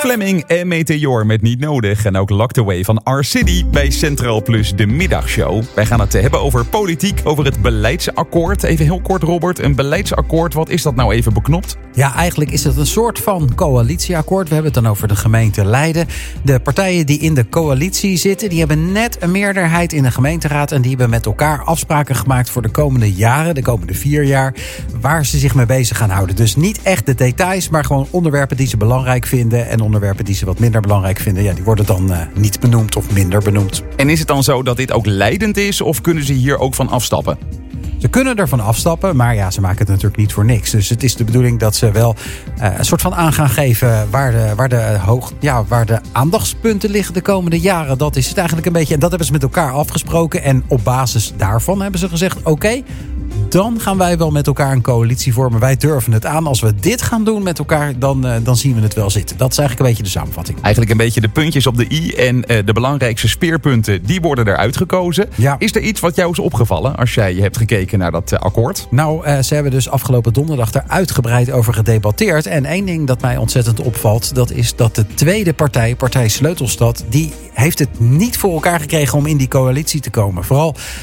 Fleming en Meteor met Niet Nodig. En ook Locked Away van R-City bij Centraal Plus, de middagshow. Wij gaan het hebben over politiek, over het beleidsakkoord. Even heel kort, Robert, een beleidsakkoord, wat is dat nou even beknopt? Ja, eigenlijk is het een soort van coalitieakkoord. We hebben het dan over de gemeente Leiden. De partijen die in de coalitie zitten, die hebben net een meerderheid in de gemeenteraad. En die hebben met elkaar afspraken gemaakt voor de komende jaren, de komende 4 jaar, waar ze zich mee bezig gaan houden. Dus niet echt de details, maar gewoon onderwerpen die ze belangrijk vinden. En onderwerpen die ze wat minder belangrijk vinden, ja, die worden dan niet benoemd of minder benoemd. En is het dan zo dat dit ook leidend is, of kunnen ze hier ook van afstappen? Ze kunnen ervan afstappen, maar ja, ze maken het natuurlijk niet voor niks. Dus het is de bedoeling dat ze wel een soort van aan gaan geven waar de aandachtspunten liggen de komende jaren. Dat is het eigenlijk een beetje. En dat hebben ze met elkaar afgesproken. En op basis daarvan hebben ze gezegd, oké, dan gaan wij wel met elkaar een coalitie vormen. Wij durven het aan. Als we dit gaan doen met elkaar, dan zien we het wel zitten. Dat is eigenlijk een beetje de samenvatting. Eigenlijk een beetje de puntjes op de i en de belangrijkste speerpunten, die worden eruit gekozen. Ja. Is er iets wat jou is opgevallen als jij hebt gekeken naar dat akkoord? Nou, ze hebben dus afgelopen donderdag daar uitgebreid over gedebatteerd. En één ding dat mij ontzettend opvalt, dat is dat de tweede partij Sleutelstad, die heeft het niet voor elkaar gekregen om in die coalitie te komen. Vooral